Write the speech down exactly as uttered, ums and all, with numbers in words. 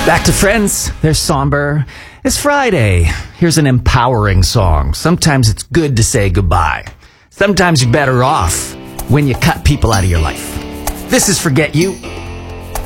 Back to Friends. They're somber. It's Friday. Here's an empowering song. Sometimes it's good to say goodbye. Sometimes you're better off when you cut people out of your life. This is Forget You